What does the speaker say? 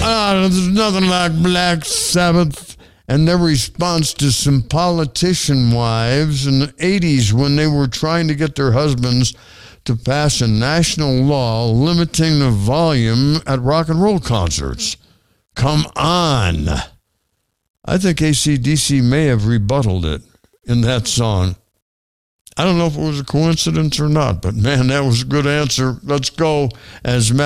there's nothing like Black Sabbath. And their response to some politician wives in the 80s when they were trying to get their husbands to pass a national law limiting the volume at rock and roll concerts. Come on. I think AC/DC may have rebutted it in that song. I don't know if it was a coincidence or not, but man, that was a good answer. Let's go as